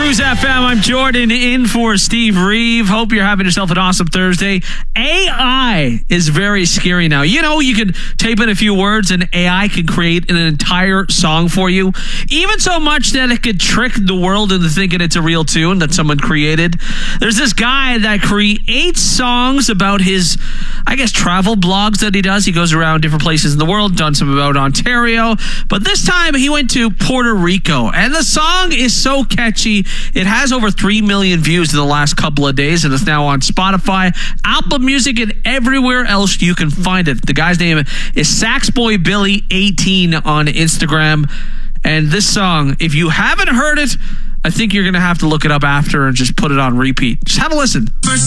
Cruise FM. I'm Jordan in for Steve Reeve. Hope you're having yourself an awesome Thursday. AI is very scary now. You know, you can type in a few words and AI can create an entire song for you. Even so much that it could trick the world into thinking it's a real tune that someone created. There's this guy that creates songs about his, I guess, travel blogs that he does. He goes around different places in the world, done some about Ontario. But this time he went to Puerto Rico. And the song is so catchy. It has over 3 million views in the last couple of days, and it's now on Spotify, Apple Music, and everywhere else you can find it. The guy's name is SaxBoyBilly18 on Instagram. And this song, if you haven't heard it, I think you're going to have to look it up after and just put it on repeat. Just have a listen. First